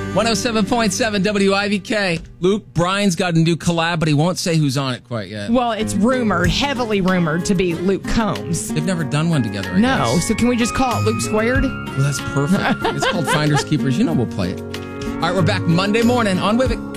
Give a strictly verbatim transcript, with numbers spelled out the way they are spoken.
one oh seven point seven W I V K. Luke Bryan's got a new collab, but he won't say who's on it quite yet. Well, it's rumored, heavily rumored, to be Luke Combs. They've never done one together, I No, guess. so can we just call it Luke Squared? Well, that's perfect. It's called Finders Keepers. You know we'll play it. All right, we're back Monday morning on Wivik.